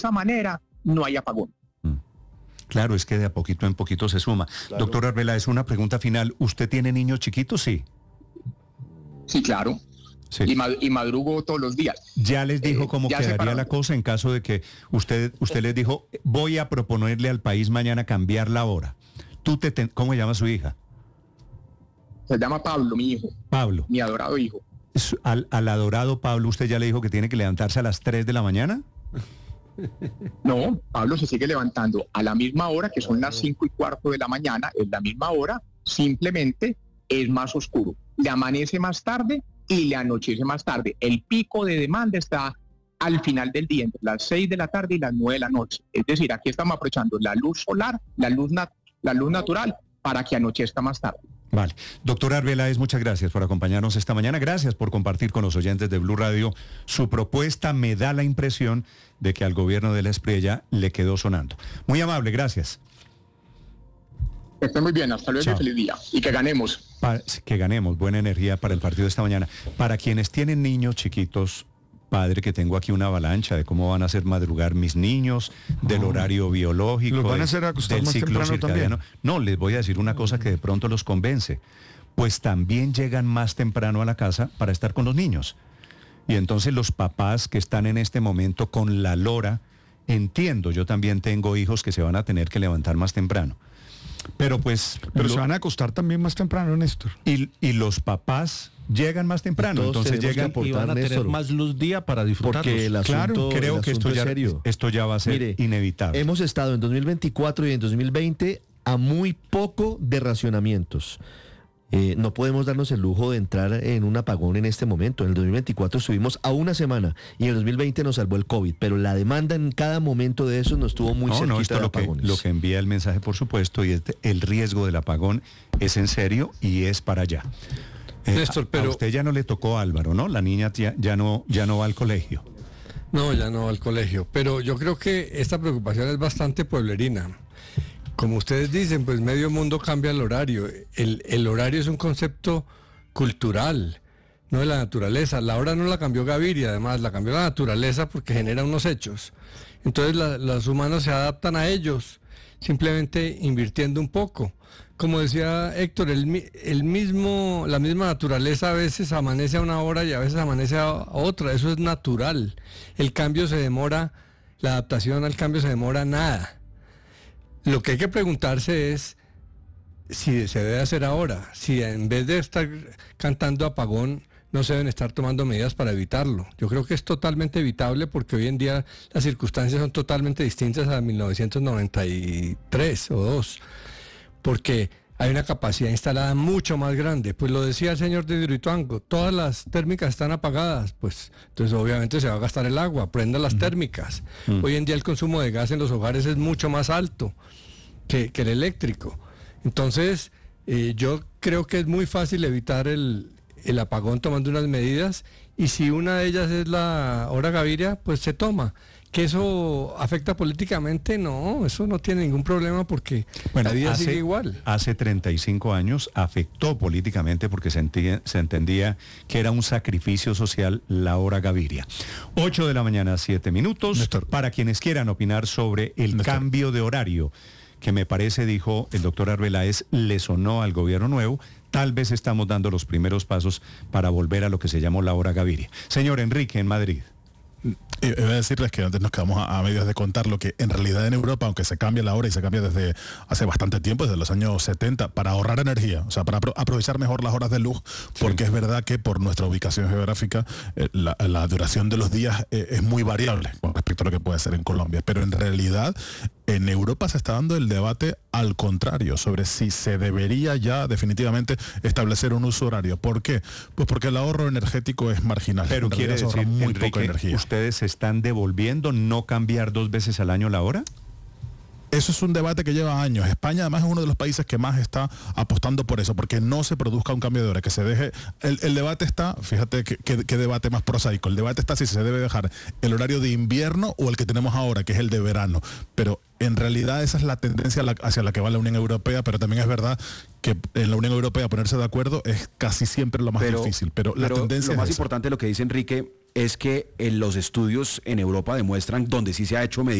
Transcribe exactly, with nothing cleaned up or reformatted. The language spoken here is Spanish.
esa manera no hay apagón. Claro, es que de a poquito en poquito se suma. Claro. Doctor Arbeláez, una pregunta final. ¿Usted tiene niños chiquitos? Sí. Sí, claro. Sí. Y, mad- y madrugo todos los días. ¿Ya les dijo eh, cómo quedaría la cosa en caso de que usted usted les dijo, voy a proponerle al país mañana cambiar la hora? ¿Tú te ten- ¿Cómo llama su hija? Se llama Pablo, mi hijo. Pablo. Mi adorado hijo. Al, al adorado Pablo, ¿usted ya le dijo que tiene que levantarse a las tres de la mañana? No, Pablo se sigue levantando a la misma hora, que son las cinco y cuarto de la mañana, es la misma hora, simplemente es más oscuro. Le amanece más tarde y le anochece más tarde. El pico de demanda está al final del día, entre las seis de la tarde y las nueve de la noche. Es decir, aquí estamos aprovechando la luz solar, la luz, nat- la luz natural, para que anochezca más tarde. Vale. Doctor Arbeláez, muchas gracias por acompañarnos esta mañana. Gracias por compartir con los oyentes de Blue Radio su propuesta. Me da la impresión de que al gobierno de la Espriella le quedó sonando. Muy amable, gracias. Que esté muy bien, hasta luego. Chao. Y feliz día. Y que ganemos. Para, que ganemos, buena energía para el partido de esta mañana. Para quienes tienen niños chiquitos, padre, que tengo aquí una avalancha de cómo van a hacer madrugar mis niños, del oh. horario biológico, ¿Los van a hacer acostar del más ciclo circadiano. No, les voy a decir una cosa que de pronto los convence. Pues también llegan más temprano a la casa para estar con los niños. Y entonces los papás que están en este momento con la lora, entiendo, yo también tengo hijos que se van a tener que levantar más temprano. Pero pues... Pero lo, se van a acostar también más temprano, Néstor. Y, y los papás llegan más temprano, entonces llegan y van a tener Néstor, más luz día para disfrutar. Porque el asunto, claro, creo el que esto ya, serio. esto ya va a ser Mire, inevitable. Hemos estado en dos mil veinticuatro y en dos mil veinte a muy poco de racionamientos. Eh, no podemos darnos el lujo de entrar en un apagón en este momento. En el dos mil veinticuatro estuvimos a una semana y en el dos mil veinte nos salvó el COVID, pero la demanda en cada momento de eso nos tuvo muy no, cerquita no, esto de lo apagones. Que, lo que envía el mensaje, por supuesto, y es el riesgo del apagón es en serio y es para allá. Eh, Néstor, pero... A usted ya no le tocó Álvaro, ¿no? La niña ya, ya, no, ya no va al colegio. No, ya no va al colegio, pero yo creo que esta preocupación es bastante pueblerina. Como ustedes dicen, pues medio mundo cambia el horario. El, el horario es un concepto cultural, no de la naturaleza. La hora no la cambió Gaviria, además, la cambió la naturaleza porque genera unos hechos. Entonces la, los humanos se adaptan a ellos, simplemente invirtiendo un poco. Como decía Héctor, el, el mismo, la misma naturaleza a veces amanece a una hora y a veces amanece a otra. Eso es natural. El cambio se demora, la adaptación al cambio se demora nada. Lo que hay que preguntarse es si se debe hacer ahora, si en vez de estar cantando apagón, no se deben estar tomando medidas para evitarlo. Yo creo que es totalmente evitable porque hoy en día las circunstancias son totalmente distintas a mil novecientos noventa y tres o dos, porque hay una capacidad instalada mucho más grande. Pues lo decía el señor de Hidroituango, todas las térmicas están apagadas, pues entonces obviamente se va a gastar el agua, prenda las uh-huh. térmicas. Uh-huh. Hoy en día el consumo de gas en los hogares es mucho más alto que, que el eléctrico. Entonces eh, yo creo que es muy fácil evitar el, el apagón tomando unas medidas, y si una de ellas es la hora Gaviria, pues se toma. ¿Que eso afecta políticamente? No, eso no tiene ningún problema porque bueno, la vida hace, sigue igual. Hace treinta y cinco años afectó políticamente porque se, entía, se entendía que era un sacrificio social la hora Gaviria. ocho de la mañana, siete minutos. Néstor. Para quienes quieran opinar sobre el Néstor. cambio de horario, que me parece, dijo el doctor Arbeláez, le sonó al gobierno nuevo. Tal vez estamos dando los primeros pasos para volver a lo que se llamó la hora Gaviria. Señor Enrique, en Madrid. Eh, voy a decirles que antes nos quedamos a, a medios de contar lo que en realidad en Europa, aunque se cambia la hora y se cambia desde hace bastante tiempo, desde los años setenta, para ahorrar energía, o sea, para apro- aprovechar mejor las horas de luz, porque sí. es verdad que por nuestra ubicación geográfica eh, la, la duración de los días eh, es muy variable con respecto a lo que puede ser en Colombia, pero en realidad en Europa se está dando el debate al contrario, sobre si se debería ya definitivamente establecer un uso horario. ¿Por qué? Pues porque el ahorro energético es marginal. Pero quiere decir, muy Enrique, poca energía. ¿Ustedes se están devolviendo no cambiar dos veces al año la hora? Eso es un debate que lleva años. España además es uno de los países que más está apostando por eso, porque no se produzca un cambio de hora, que se deje... El, el debate está, fíjate qué que, que debate más prosaico, el debate está si se debe dejar el horario de invierno o el que tenemos ahora, que es el de verano. Pero en realidad esa es la tendencia hacia la que va la Unión Europea, pero también es verdad que en la Unión Europea ponerse de acuerdo es casi siempre lo más pero, difícil. Pero, pero la tendencia lo más es importante de lo que dice Enrique es que en los estudios en Europa demuestran donde sí se ha hecho medida